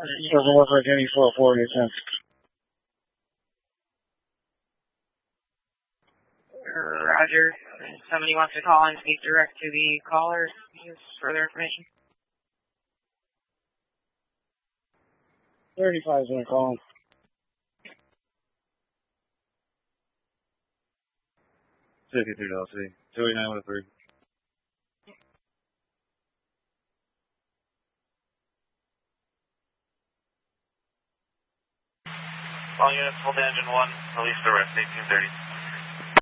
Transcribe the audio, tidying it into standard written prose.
Doesn't look like any 440 attempts. Roger. Somebody wants to call and speak direct to the caller. Use further information. 35 is going to call him. 53 LC. 28913. All units, hold engine 1, release the rest, 1830.